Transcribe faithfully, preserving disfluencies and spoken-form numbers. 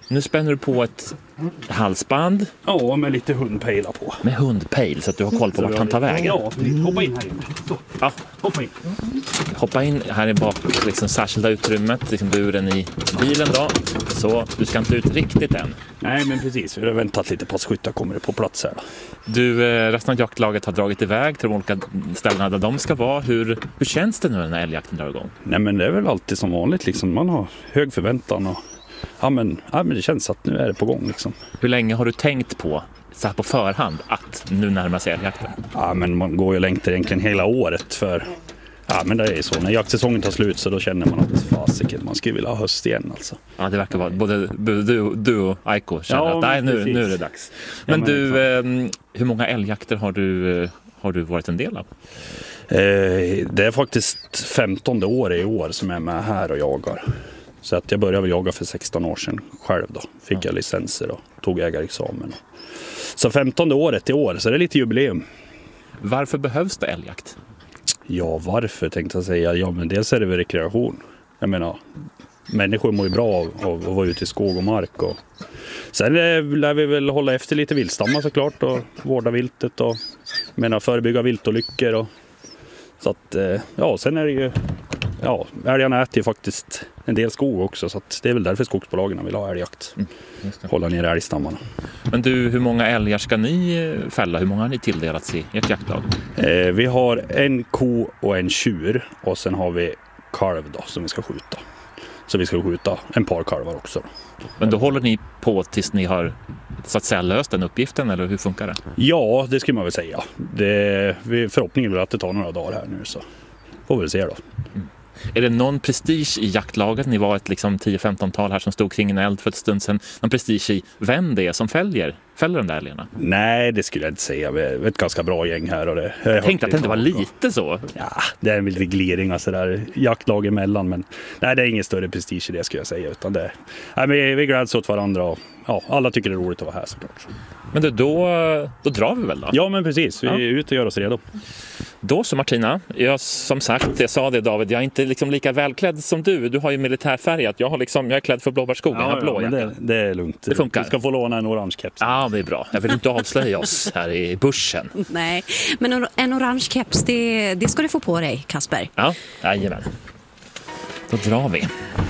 Nu spänner du på ett halsband. Ja, med lite hundpejlar på. Med hundpejl så att du har koll på vart han tar vägen. Ja, hoppa in här inne. Så. Ja. Hoppa in. Hoppa in här i bak, liksom särskilda utrymmet, liksom buren i bilen då. Så du ska inte ut riktigt än. Nej, men precis. Vi har väntat lite på att skyttar kommer på plats här. Då. Du, resten av jaktlaget har dragit iväg till de olika ställena där de ska vara. Hur, hur känns det nu när älgjakten drar igång? Nej, men det är väl alltid som vanligt liksom. Man har hög förväntan och ja, men, ja, men det känns att nu är det på gång liksom. Hur länge har du tänkt på, så här på förhand, att nu närmar sig älgjakten? Ja, men man går ju och längtar egentligen hela året för ja, men det är så. När jaktsäsongen tar slut så då känner man att fasiken, man skulle vilja ha höst igen alltså. Ja, det verkar vara, både du, du och Aiko känner ja, att nej, nu, nu är det dags. Men, ja, men du, eh, hur många älgjakter har du, eh, har du varit en del av? Eh, det är faktiskt femtonde år i år som jag är med här och jagar. Så att jag började väl jaga för sexton år sedan själv då. Fick jag licenser och tog ägarexamen. Så femtonde året i år, så det är lite jubileum. Varför behövs det älgjakt? Ja, varför tänkte jag säga. Ja, men dels är det väl rekreation. Jag menar, människor mår ju bra av, av att vara ute i skog och mark. Och sen lär vi väl hålla efter lite viltstammar såklart och vårda viltet och menar, förebygga viltolyckor. Och, så att, ja, sen är det ju, ja, älgarna äter ju faktiskt en del skog också, så att det är väl därför skogsbolagen vill ha älgjakt. Mm, hålla ner älgstammarna. Men du, hur många älgar ska ni fälla? Hur många har ni tilldelats i ert jaktlag? Eh, vi har en ko och en tjur och sen har vi kalv då som vi ska skjuta. Så vi ska skjuta en par kalvar också. Men då håller ni på tills ni har så att säga löst den uppgiften, eller hur funkar det? Ja, det skulle man väl säga. Det, vi, förhoppningen är att det tar några dagar här nu, så får vi väl se då. Mm. Är det någon prestige i jaktlaget? Ni var ett liksom tio femton-tal här som stod kring en eld för ett stund sedan. Någon prestige i vem det är som fäljer, fäller de där älgarna? Nej, det skulle jag inte säga. Vi är ett ganska bra gäng här. Och det, jag tänkte att det inte var lite så. Ja, det är en reglering och sådär. Jaktlag emellan. Men nej, det är ingen större prestige i det skulle jag säga. Utan det, nej, vi, vi gläds åt varandra och ja, alla tycker det är roligt att vara här såklart. Men du, då, då drar vi väl då? Ja, men precis. Vi är ja. ute och gör oss redo. Då så Martina, jag, som sagt, jag sa det David, jag är inte liksom lika välklädd som du. Du har ju militärfärgat. Jag, har liksom, jag är klädd för blåbärsskogen. Ja, blå, ja, men det, det är lugnt. Det funkar. Du ska få låna en orange keps. Ja, det är bra. Jag vill inte avslöja oss här i bussen. Nej, men en orange keps, det, det ska du få på dig, Kasper. Ja, jajamän. Då drar vi.